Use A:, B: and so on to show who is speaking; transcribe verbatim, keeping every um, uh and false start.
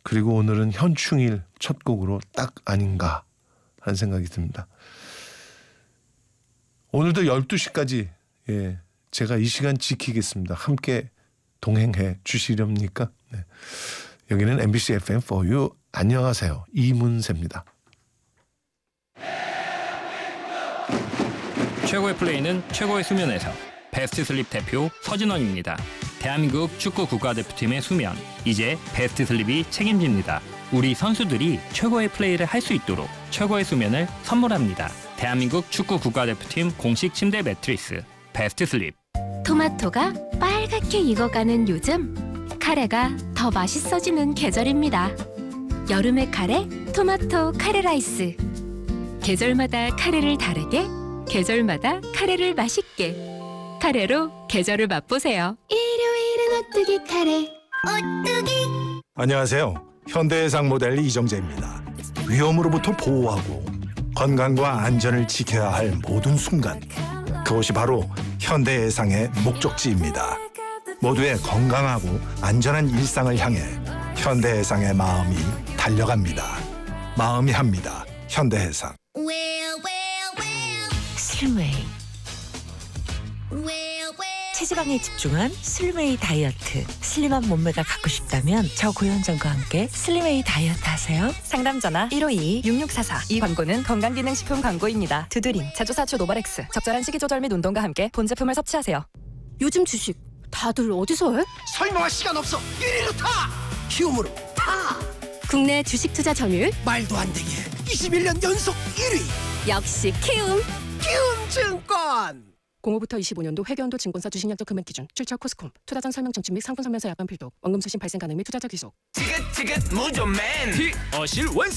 A: 그리고 오늘은 현충일 첫 곡으로 딱 아닌가 하는 생각이 듭니다. 오늘도 열두 시까지 예, 제가 이 시간 지키겠습니다. 함께 동행해 주시렵니까? 네. 여기는 엠비씨 에프엠 for you. 안녕하세요. 이문세입니다.
B: 최고의 플레이는 최고의 수면에서. 베스트 슬립 대표 서진원입니다. 대한민국 축구 국가대표팀의 수면, 이제 베스트 슬립이 책임집니다. 우리 선수들이 최고의 플레이를 할 수 있도록 최고의 수면을 선물합니다. 대한민국 축구 국가대표팀 공식 침대 매트리스 베스트 슬립.
C: 토마토가 빨갛게 익어가는 요즘, 카레가 더 맛있어지는 계절입니다. 여름의 카레, 토마토 카레 라이스. 계절마다 카레를 다르게, 계절마다 카레를 맛있게. 카레로 계절을 맛보세요. 일요일은 오뚜기 카레. 오뚜기.
D: 안녕하세요. 현대해상 모델 이정재입니다. 위험으로부터 보호하고 건강과 안전을 지켜야 할 모든 순간, 그것이 바로 현대해상의 목적지입니다. 모두의 건강하고 안전한 일상을 향해 현대해상의 마음이 달려갑니다. 마음이 합니다. 현대해상.
E: 슬림웨이. 체지방에 집중한 슬림웨이 다이어트. 슬림한 몸매가 갖고 싶다면 저고현정과 함께 슬림웨이 다이어트 하세요.
F: 상담 전화 일오이이 육육사사. 이 광고는 건강기능식품 광고입니다. 두드림, 제조사초 노바렉스. 적절한 식이조절 및 운동과 함께 본 제품을 섭취하세요.
C: 요즘 주식 다들 어디서 해?
G: 설명할 시간 없어. 일 위로 타. 키움으로 타.
C: 국내 주식 투자 점유율
G: 말도 안 되게 이십일 년 연속 일 위.
C: 역시 키움.
G: 키움증권.
F: 공호부터 이십오 년도 회계연도 증권사 주식약정 금액 기준. 출처 코스콤. 투자 전 설명 청취 및 상품 설명서 약관 필독. 원금 수신 발생 가능 및 투자자 귀속.
H: 지긋지긋 무좀맨. 어실 원스